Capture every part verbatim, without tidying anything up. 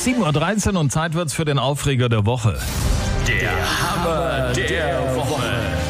sieben Uhr dreizehn und Zeit wird's für den Aufreger der Woche. Der Hammer der Woche.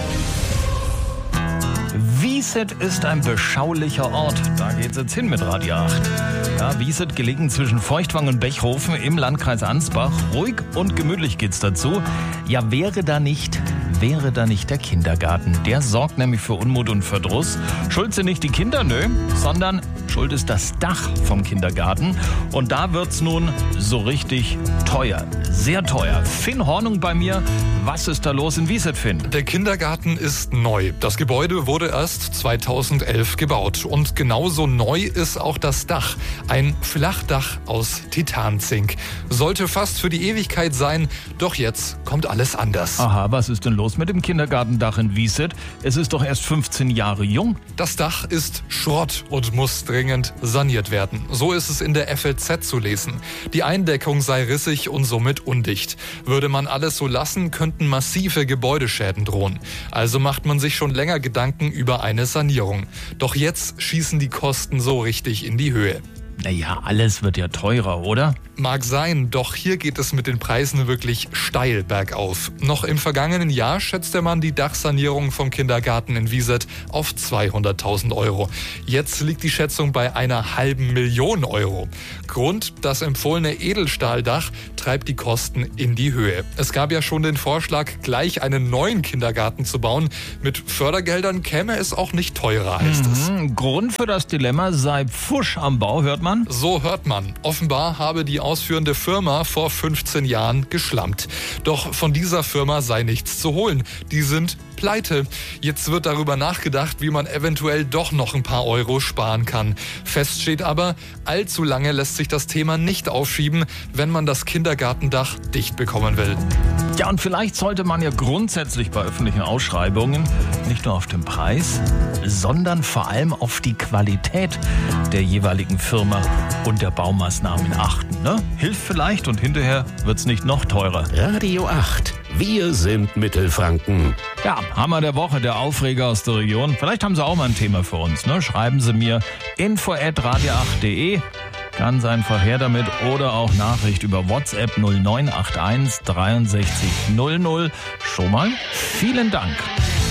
Wieset ist ein beschaulicher Ort. Da geht's jetzt hin mit Radio acht. Ja, Wieset, gelegen zwischen Feuchtwang und Bechhofen im Landkreis Ansbach. Ruhig und gemütlich geht's dazu. Ja, wäre da nicht, wäre da nicht der Kindergarten. Der sorgt nämlich für Unmut und Verdruss. Schuld sind nicht die Kinder, nö, sondern schuld ist das Dach vom Kindergarten. Und da wird's nun so richtig teuer. Sehr teuer. Finn Hornung bei mir. Was ist da los in Wieset, Finn? Der Kindergarten ist neu. Das Gebäude wurde erst zweitausendelf gebaut. Und genauso neu ist auch das Dach. Ein Flachdach aus Titanzink. Sollte fast für die Ewigkeit sein, doch jetzt kommt alles anders. Aha, was ist denn los mit dem Kindergartendach in Wieset? Es ist doch erst fünfzehn Jahre jung. Das Dach ist Schrott und muss dringend saniert werden. So ist es in der F A Z zu lesen. Die Eindeckung sei rissig und somit undicht. Würde man alles so lassen, könnten massive Gebäudeschäden drohen. Also macht man sich schon länger Gedanken über eine Sanierung. Doch jetzt schießen die Kosten so richtig in die Höhe. Naja, alles wird ja teurer, oder? Mag sein, doch hier geht es mit den Preisen wirklich steil bergauf. Noch im vergangenen Jahr schätzte man die Dachsanierung vom Kindergarten in Wieset auf zweihunderttausend Euro. Jetzt liegt die Schätzung bei einer halben Million Euro. Grund, das empfohlene Edelstahldach treibt die Kosten in die Höhe. Es gab ja schon den Vorschlag, gleich einen neuen Kindergarten zu bauen. Mit Fördergeldern käme es auch nicht teurer, heißt es. Mhm. Grund für das Dilemma sei Pfusch am Bau, hört man? So hört man. Offenbar habe die ausführende Firma vor fünfzehn Jahren geschlampt. Doch von dieser Firma sei nichts zu holen. Die sind pleite. Jetzt wird darüber nachgedacht, wie man eventuell doch noch ein paar Euro sparen kann. Fest steht aber, allzu lange lässt sich das Thema nicht aufschieben, wenn man das Kindergartendach dicht bekommen will. Ja, und vielleicht sollte man ja grundsätzlich bei öffentlichen Ausschreibungen nicht nur auf den Preis, sondern vor allem auf die Qualität der jeweiligen Firma und der Baumaßnahmen achten. Ne? Hilft vielleicht und hinterher wird's nicht noch teurer. Radio acht. Wir sind Mittelfranken. Ja, Hammer der Woche, der Aufreger aus der Region. Vielleicht haben Sie auch mal ein Thema für uns. Ne? Schreiben Sie mir info at radio acht punkt de. Ganz einfach her damit oder auch Nachricht über WhatsApp null neun acht eins dreiundsechzig null null. Schon mal vielen Dank.